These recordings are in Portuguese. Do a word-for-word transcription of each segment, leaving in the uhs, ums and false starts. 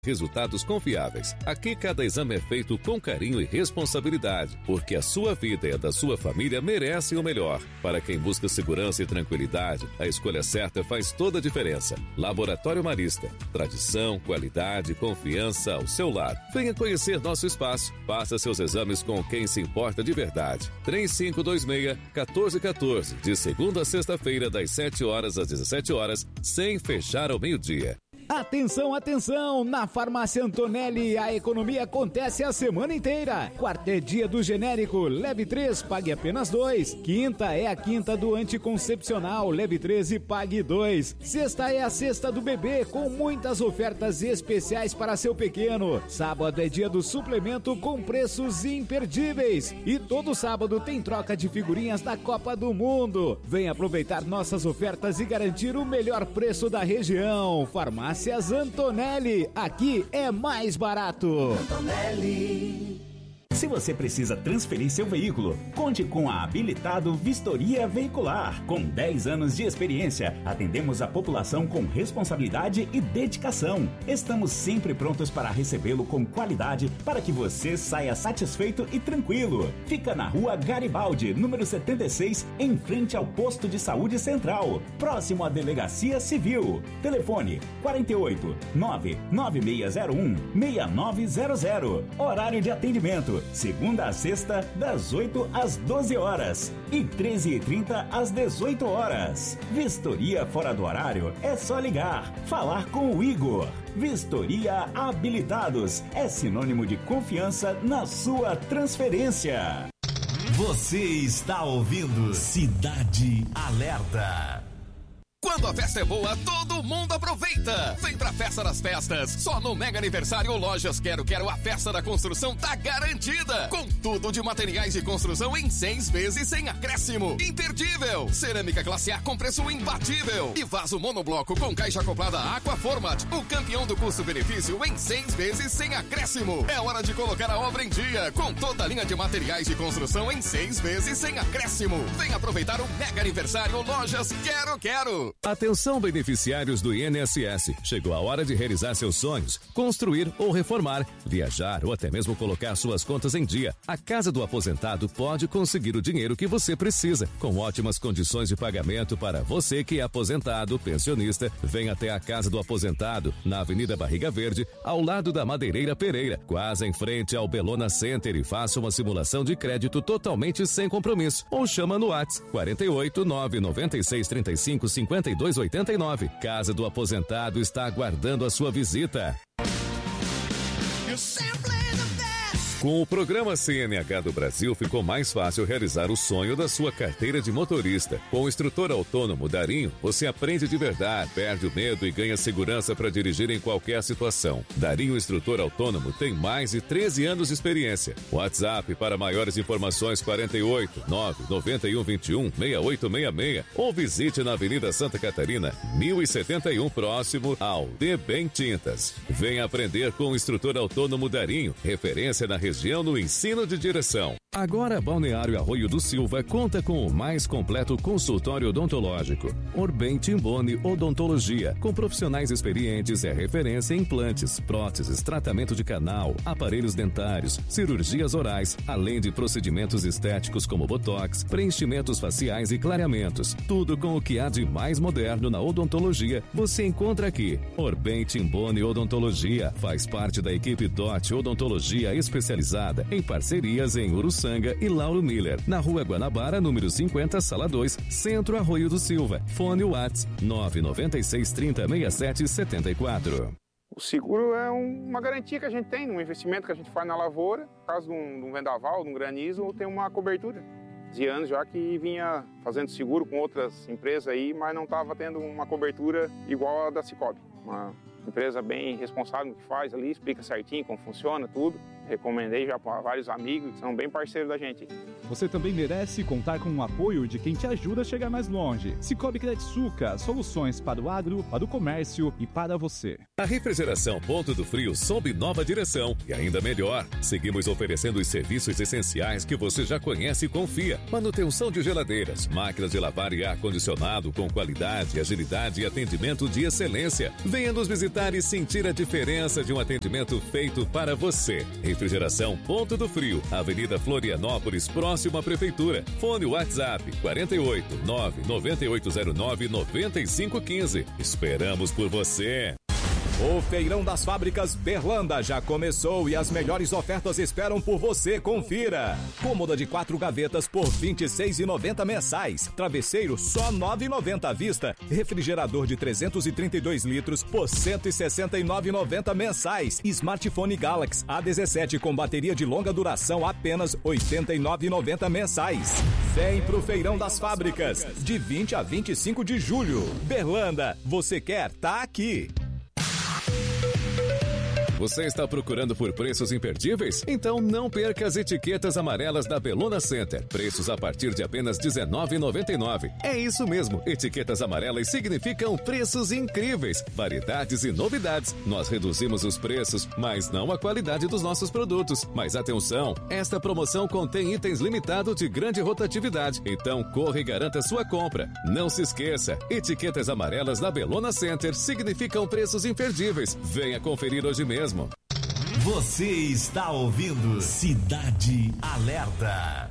Resultados confiáveis. Aqui cada exame é feito com carinho e responsabilidade, porque a sua vida e a da sua família merecem o melhor. Para quem busca segurança e tranquilidade, a escolha certa faz toda a diferença. Laboratório Marista. Tradição, qualidade, confiança ao seu lado. Venha conhecer nosso espaço. Faça seus exames com quem se importa de verdade. três cinco dois seis, um quatro um quatro, de segunda a sexta-feira, das sete horas às dezessete horas, sem fechar ao meio-dia. Atenção, atenção! Na Farmácia Antonelli, a economia acontece a semana inteira. Quarta é dia do genérico, leve três, pague apenas dois. Quinta é a quinta do anticoncepcional, leve três e pague dois. Sexta é a sexta do bebê, com muitas ofertas especiais para seu pequeno. Sábado é dia do suplemento com preços imperdíveis. E todo sábado tem troca de figurinhas da Copa do Mundo. Venha aproveitar nossas ofertas e garantir o melhor preço da região. Farmácia Antonelli, aqui é mais barato. Antonelli. Se você precisa transferir seu veículo, conte com a Habilitado Vistoria Veicular. Com dez anos de experiência, atendemos a população com responsabilidade e dedicação. Estamos sempre prontos para recebê-lo com qualidade para que você saia satisfeito e tranquilo. Fica na Rua Garibaldi, número setenta e seis, em frente ao Posto de Saúde Central, próximo à Delegacia Civil. Telefone quatro oito nove nove seis zero um seis nove zero zero. Horário de atendimento segunda a sexta, das oito às doze horas e treze e trinta às dezoito horas. Vistoria fora do horário é só ligar, falar com o Igor. Vistoria Habilitados é sinônimo de confiança na sua transferência. Você está ouvindo Cidade Alerta. Quando a festa é boa, todo mundo aproveita! Vem pra Festa das Festas! Só no Mega Aniversário Lojas Quero Quero a festa da construção tá garantida! Com tudo de materiais de construção em seis vezes sem acréscimo! Imperdível! Cerâmica classe A com preço imbatível! E vaso monobloco com caixa acoplada Aqua Format, o campeão do custo-benefício em seis vezes sem acréscimo! É hora de colocar a obra em dia, com toda a linha de materiais de construção em seis vezes sem acréscimo! Vem aproveitar o Mega Aniversário Lojas Quero Quero! Atenção, beneficiários do I N S S. Chegou a hora de realizar seus sonhos, construir ou reformar, viajar ou até mesmo colocar suas contas em dia. A Casa do Aposentado pode conseguir o dinheiro que você precisa, com ótimas condições de pagamento para você que é aposentado, pensionista. Vem até a Casa do Aposentado, na Avenida Barriga Verde, ao lado da Madeireira Pereira, quase em frente ao Belona Center, e faça uma simulação de crédito totalmente sem compromisso. Ou chama no WhatsApp quatro oito nove nove seis três cinco cinco dois oito nove. Casa do Aposentado está aguardando a sua visita. Com o programa C N H do Brasil, ficou mais fácil realizar o sonho da sua carteira de motorista. Com o instrutor autônomo Darinho, você aprende de verdade, perde o medo e ganha segurança para dirigir em qualquer situação. Darinho Instrutor Autônomo tem mais de treze anos de experiência. WhatsApp para maiores informações quatro oito nove nove um dois um seis oito seis seis ou visite na Avenida Santa Catarina, mil e setenta e um, próximo ao De Bem Tintas. Venha aprender com o instrutor autônomo Darinho, referência na região região no ensino de direção. Agora, Balneário Arroio do Silva conta com o mais completo consultório odontológico. Orbem Timbone Odontologia, com profissionais experientes, é referência em implantes, próteses, tratamento de canal, aparelhos dentários, cirurgias orais, além de procedimentos estéticos como botox, preenchimentos faciais e clareamentos. Tudo com o que há de mais moderno na odontologia, você encontra aqui. Orbem Timbone Odontologia faz parte da equipe D O T Odontologia especializada em parcerias em Uruçanga e Lauro Miller, na Rua Guanabara, número cinquenta, Sala dois, Centro Arroio do Silva. Fone WhatsApp nove nove seis trinta sessenta e sete setenta e quatro. O seguro é uma garantia que a gente tem, um investimento que a gente faz na lavoura. No caso de um, de um vendaval, de um granizo, tem uma cobertura. De anos já que vinha fazendo seguro com outras empresas aí, mas não estava tendo uma cobertura igual a da Cicobi. Uma empresa bem responsável no que faz ali, explica certinho como funciona tudo. Recomendei já para vários amigos que são bem parceiros da gente. Você também merece contar com o apoio de quem te ajuda a chegar mais longe. Cicobi Credsuca, soluções para o agro, para o comércio e para você. A refrigeração Ponto do Frio sob nova direção e ainda melhor. Seguimos oferecendo os serviços essenciais que você já conhece e confia. Manutenção de geladeiras, máquinas de lavar e ar-condicionado com qualidade, agilidade e atendimento de excelência. Venha nos visitar experimentar e sentir a diferença de um atendimento feito para você. Refrigeração Ponto do Frio, Avenida Florianópolis, próximo à Prefeitura. Fone WhatsApp quarenta e oito, nove nove oito zero nove, nove cinco um cinco. Esperamos por você. O Feirão das Fábricas Berlanda já começou e as melhores ofertas esperam por você. Confira. Cômoda de quatro gavetas por vinte e seis reais e noventa centavos mensais. Travesseiro só nove reais e noventa centavos à vista. Refrigerador de trezentos e trinta e dois litros por cento e sessenta e nove reais e noventa centavos mensais. Smartphone Galaxy A dezessete com bateria de longa duração apenas oitenta e nove reais e noventa centavos mensais. Vem pro Feirão das Fábricas de vinte a vinte e cinco de julho. Berlanda, você quer? Tá aqui. Você está procurando por preços imperdíveis? Então não perca as etiquetas amarelas da Bellona Center. Preços a partir de apenas dezenove reais e noventa e nove centavos. É isso mesmo, etiquetas amarelas significam preços incríveis, variedades e novidades. Nós reduzimos os preços, mas não a qualidade dos nossos produtos. Mas atenção, esta promoção contém itens limitados de grande rotatividade. Então corra e garanta sua compra. Não se esqueça, etiquetas amarelas da Bellona Center significam preços imperdíveis. Venha conferir hoje mesmo. Você está ouvindo Cidade Alerta.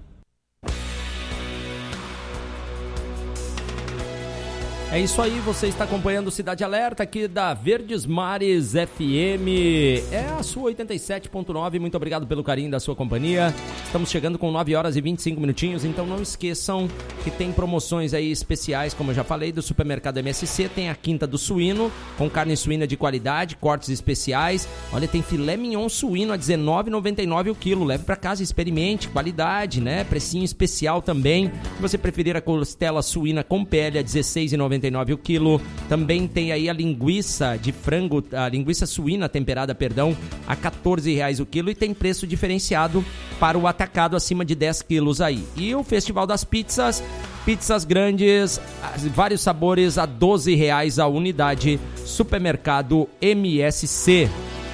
É isso aí, você está acompanhando Cidade Alerta aqui da Verdes Mares F M. É a sua oitenta e sete ponto nove, muito obrigado pelo carinho da sua companhia. Estamos chegando com nove horas e vinte e cinco minutinhos, então não esqueçam que tem promoções aí especiais, como eu já falei, do Supermercado M S C. Tem a Quinta do Suíno, com carne suína de qualidade, cortes especiais. Olha, tem filé mignon suíno a dezenove reais e noventa e nove centavos o quilo. Leve para casa, experimente, qualidade, né? Precinho especial também. Se você preferir a costela suína com pele a dezesseis reais e noventa e nove centavos o quilo. Também tem aí a linguiça de frango, a linguiça suína temperada, perdão, a quatorze reais o quilo, e tem preço diferenciado para o atacado acima de dez quilos aí. E o Festival das Pizzas, pizzas grandes, vários sabores a doze reais a unidade. Supermercado M S C.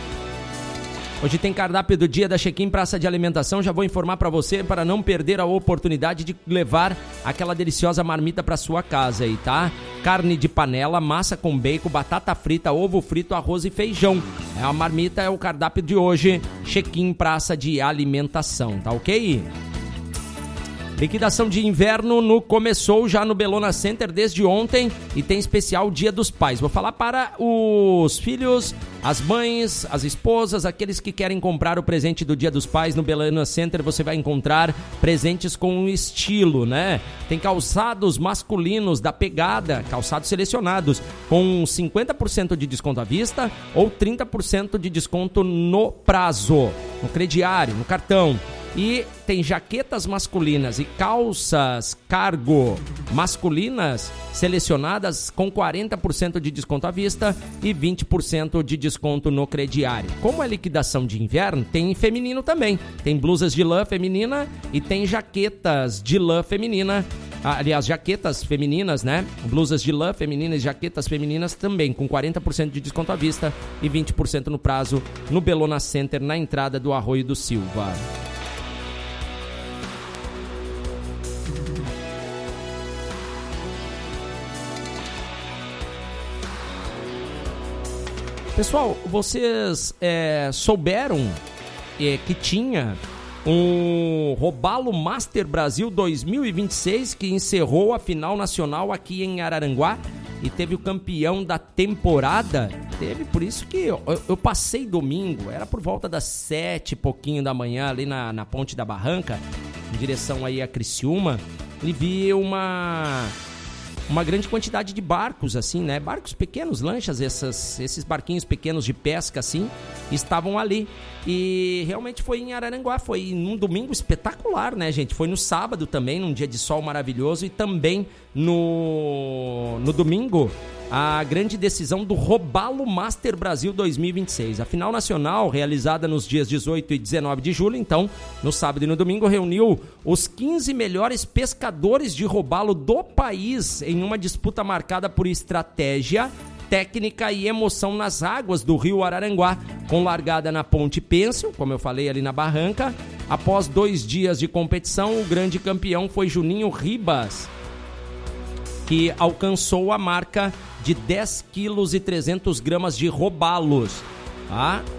Hoje tem cardápio do dia da Check-in Praça de Alimentação. Já vou informar para você para não perder a oportunidade de levar aquela deliciosa marmita para sua casa aí, tá? Carne de panela, massa com bacon, batata frita, ovo frito, arroz e feijão. É a marmita, é o cardápio de hoje. Check-in Praça de Alimentação, tá ok? Liquidação de inverno no começou já no Bellona Center desde ontem e tem especial Dia dos Pais. Vou falar para os filhos, as mães, as esposas, aqueles que querem comprar o presente do Dia dos Pais no Bellona Center. Você vai encontrar presentes com estilo, né? Tem calçados masculinos da Pegada, calçados selecionados com cinquenta por cento de desconto à vista ou trinta por cento de desconto no prazo, no crediário, no cartão. E tem jaquetas masculinas e calças cargo masculinas selecionadas com quarenta por cento de desconto à vista e vinte por cento de desconto no crediário. Como é liquidação de inverno, tem feminino também. Tem blusas de lã feminina e tem jaquetas de lã feminina. Aliás, jaquetas femininas, né? Blusas de lã femininas e jaquetas femininas também, com quarenta por cento de desconto à vista e vinte por cento no prazo, no Bellona Center, na entrada do Arroio do Silva. Pessoal, vocês é, souberam é, que tinha um Robalo Master Brasil dois mil e vinte e seis que encerrou a final nacional aqui em Araranguá e teve o campeão da temporada. Teve, por isso que eu, eu passei domingo, era por volta das sete e pouquinho da manhã ali na, na Ponte da Barranca, em direção aí a Criciúma, e vi uma... uma grande quantidade de barcos, assim, né? Barcos pequenos, lanchas, essas, esses barquinhos pequenos de pesca, assim, estavam ali. E realmente foi em Araranguá, foi num domingo espetacular, né, gente? Foi no sábado também, num dia de sol maravilhoso, e também no, no domingo, a grande decisão do Robalo Master Brasil dois mil e vinte e seis. A final nacional, realizada nos dias dezoito e dezenove de julho, então, no sábado e no domingo, reuniu os quinze melhores pescadores de robalo do país em uma disputa marcada por estratégia, técnica e emoção nas águas do rio Araranguá, com largada na Ponte Pêncil, como eu falei ali na Barranca. Após dois dias de competição, o grande campeão foi Juninho Ribas. que alcançou a marca de dez quilos e trezentos gramas de robalos. Tá?